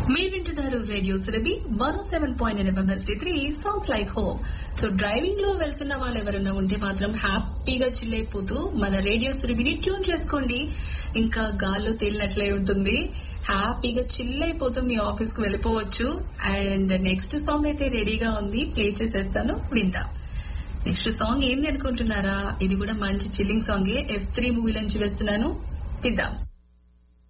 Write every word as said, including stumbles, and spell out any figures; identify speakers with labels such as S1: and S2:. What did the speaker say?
S1: మీరు వింటున్నారు radio Surabhi one seven point nine MST three sounds like home. So driving లో వెళ్తున్న వాళ్ళు ఎవరైనా ఉంటే మాత్రం హ్యాపీగా చిల్ అయిపోతూ మన రేడియో సురభిని ట్యూన్ చేసుకోండి. ఇంకా గాల్లో తేలినట్లే ఉంటుంది. హ్యాపీగా చిల్ అయిపోతూ మీ ఆఫీస్ కు వెళ్ళిపోవచ్చు. అండ్ నెక్స్ట్ సాంగ్ అయితే రెడీగా ఉంది, ప్లే చేసేస్తాను, విందాం. నెక్స్ట్ సాంగ్ ఏంది అనుకుంటున్నారా? ఇది కూడా మంచి చిల్లింగ్ సాంగే. ఎఫ్ త్రీ మూవీ నుంచి వేస్తున్నాను, విందాం.